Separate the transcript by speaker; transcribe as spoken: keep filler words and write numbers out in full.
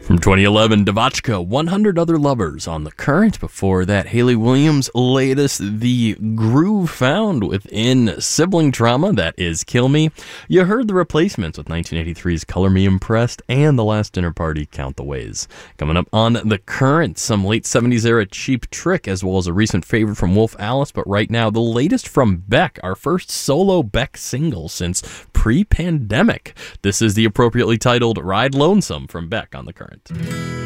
Speaker 1: From twenty eleven, Devotchka, one hundred Other Lovers on The Current. Before that, Hayley Williams' latest, The Groove Found Within Sibling Trauma, that is Kill Me. You heard The Replacements with nineteen eighty-three's Color Me Impressed and The Last Dinner Party, Count the Ways. Coming up on The Current, some late seventies era Cheap Trick, as well as a recent favorite from Wolf Alice, but right now, the latest from Beck, our first solo Beck single since pre-pandemic. This is the appropriately titled Ride Lonesome from Beck on The Current.